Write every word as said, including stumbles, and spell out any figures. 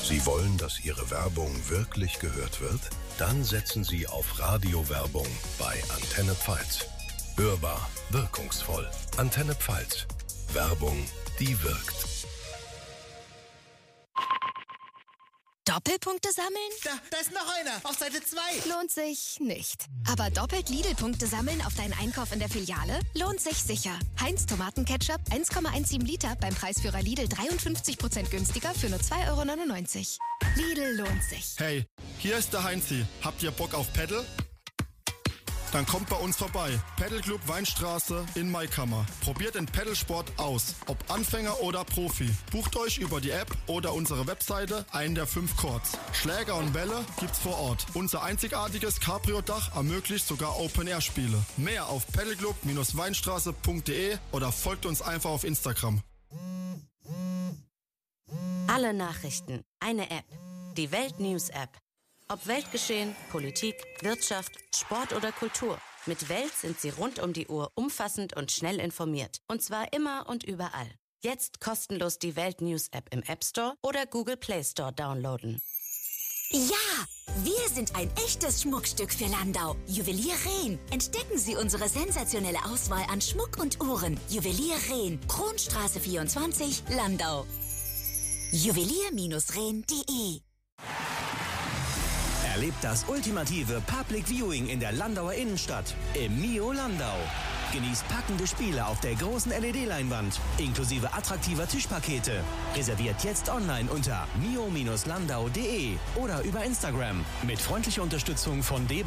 Sie wollen, dass Ihre Werbung wirklich gehört wird? Dann setzen Sie auf Radiowerbung bei Antenne Pfalz. Hörbar, wirkungsvoll. Antenne Pfalz. Werbung, die wirkt. Doppelpunkte sammeln? Da, da ist noch einer. Auf Seite zwei. Lohnt sich nicht. Aber doppelt Lidl-Punkte sammeln auf deinen Einkauf in der Filiale? Lohnt sich sicher. Heinz Tomatenketchup eins Komma siebzehn Liter beim Preisführer Lidl dreiundfünfzig Prozent günstiger für nur zwei Euro neunundneunzig. Lidl lohnt sich. Hey, hier ist der Heinzi. Habt ihr Bock auf Paddle? Dann kommt bei uns vorbei. Paddle Club Weinstraße in Maikammer. Probiert den Paddlesport aus. Ob Anfänger oder Profi. Bucht euch über die App oder unsere Webseite einen der fünf Courts. Schläger und Bälle gibt's vor Ort. Unser einzigartiges Cabrio-Dach ermöglicht sogar Open-Air-Spiele. Mehr auf paddleclub Weinstraße punkt de oder folgt uns einfach auf Instagram. Alle Nachrichten. Eine App. Die Welt News App. Ob Weltgeschehen, Politik, Wirtschaft, Sport oder Kultur. Mit Welt sind Sie rund um die Uhr umfassend und schnell informiert. Und zwar immer und überall. Jetzt kostenlos die Welt News App im App Store oder Google Play Store downloaden. Ja, wir sind ein echtes Schmuckstück für Landau. Juwelier Rehn. Entdecken Sie unsere sensationelle Auswahl an Schmuck und Uhren. Juwelier Rehn. Kronstraße vierundzwanzig, Landau. Juwelier Rehn punkt de. Erlebt das ultimative Public Viewing in der Landauer Innenstadt im Mio Landau. Genießt packende Spiele auf der großen L E D-Leinwand, inklusive attraktiver Tischpakete. Reserviert jetzt online unter mio Landau punkt de oder über Instagram mit freundlicher Unterstützung von D